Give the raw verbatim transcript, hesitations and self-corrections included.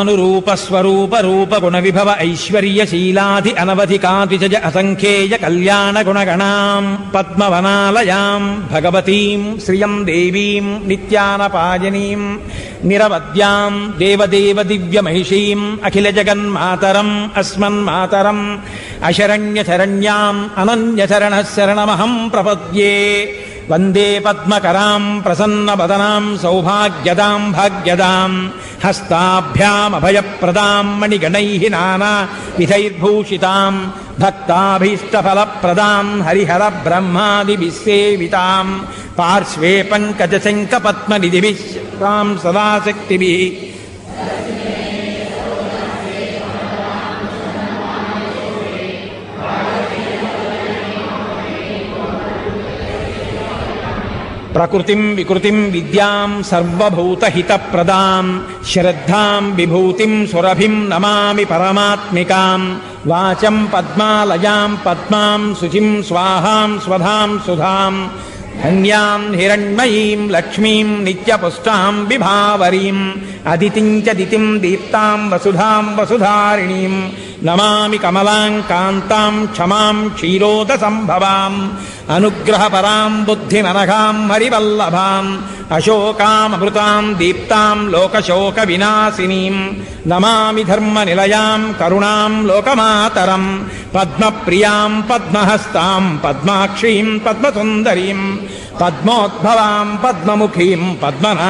రూప స్వరూప రూప గుణ విభవ ఐశ్వర్య శీలాది అనవధికాతిజ అసంఖ్యేయ కళ్యాణ గుణగణాం పద్మవనాలయాం భగవతీం శ్రియం దేవీం నిత్యానపాయనీం నిరవద్యాం దేవదేవ దివ్య మహిషీం అఖిల జగన్మాతరం అస్మన్మాతరం అశరణ్య శరణ్యాం అనన్య శరణ శరణమహం ప్రపద్యే వందే పద్మకరాం ప్రసన్నవదనాం సౌభాగ్యదాం భాగ్యదాం హస్తాభ్యామభయప్రదాం మణిగణైః నానా విధైర్భూషితాం భక్తాభీష్టఫలప్రదాం హరిహర బ్రహ్మాదిభిः సేవితాం పార్శ్వే పంకజశంఖపద్మనిధిభిः తాం సదా శక్తిభిः ప్రకృతిం వికృతిం విద్యాం సర్వభూతహితప్రదాం శ్రద్ధాం విభూతిం సురభిం నమామి పరమాత్మికాం వాచం పద్మాలయాం పద్మాం శుచిం స్వాహాం స్వధాం సుధాం ధన్యాం హిరణ్మయీం లక్ష్మీం నిత్యపుష్టాం విభావరీం అదితిం చ దితిం దీప్తాం వసుధాం వసుధారిణీం నమామి కమలాం కాంతాం క్షమాం క్షీరోద సంభవాం అనుగ్రహపరాం బుద్ధిమనఘాం హరివల్లభాం అశోకామృతాం దీప్తాం లోకశోక వినాశినీం నమామి ధర్మనిలయాం కరుణాం లోకమాతరం పద్మప్రియాం పద్మహస్తాం పద్మాక్షీం పద్మసుందరీం పద్మోద్భవాం పద్మముఖీం పద్మనా